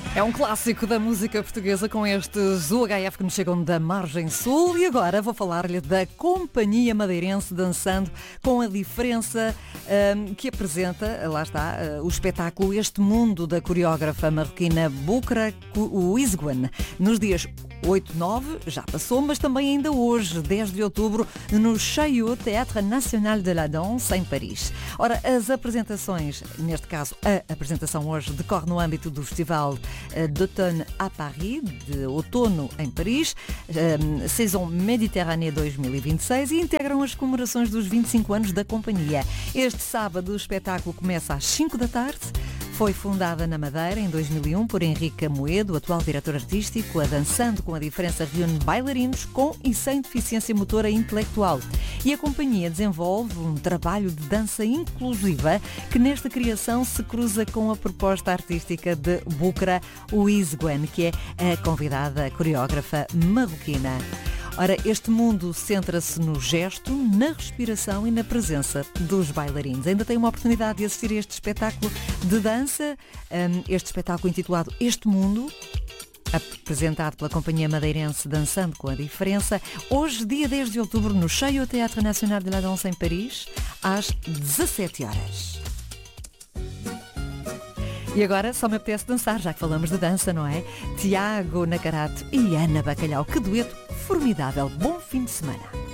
É um clássico da música portuguesa com estes UHF que nos chegam da margem sul e agora vou falar-lhe da Companhia Madeirense Dançando com a Diferença que apresenta, lá está, o espetáculo Este Mundo da coreógrafa marroquina Boukra Ouizguane nos dias 8, 9, já passou, mas também ainda hoje, 10 de outubro, no Chaillot Théâtre National de la Danse, em Paris. Ora, as apresentações, neste caso a apresentação hoje, decorre no âmbito do Festival d'Automne à Paris, de outono em Paris, Saison Méditerranée 2026, e integram as comemorações dos 25 anos da companhia. Este sábado o espetáculo começa às 5 da tarde. Foi fundada na Madeira em 2001 por Henrique Amoedo, atual diretor artístico. A Dançando com a Diferença reúne bailarinos com e sem deficiência motora e intelectual. E a companhia desenvolve um trabalho de dança inclusiva que nesta criação se cruza com a proposta artística de Boukra Ouizguane, que é a convidada coreógrafa marroquina. Ora, este mundo centra-se no gesto, na respiração e na presença dos bailarinos. Ainda tem uma oportunidade de assistir a este espetáculo de dança, este espetáculo intitulado Este Mundo, apresentado pela Companhia Madeirense Dançando com a Diferença, hoje, dia 10 de outubro, no Chaillot Théâtre National de la Danse, em Paris, às 17 horas. E agora só me apetece dançar, já que falamos de dança, não é? Tiago Nacarato e Ana Bacalhau, que dueto formidável. Bom fim de semana.